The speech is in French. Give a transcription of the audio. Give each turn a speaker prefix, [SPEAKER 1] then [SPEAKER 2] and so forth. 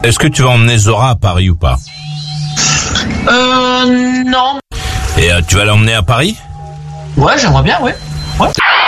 [SPEAKER 1] Est-ce que tu vas emmener Zora à Paris ou pas?
[SPEAKER 2] Non.
[SPEAKER 1] Et tu vas l'emmener à Paris?
[SPEAKER 2] Ouais, j'aimerais bien, ouais.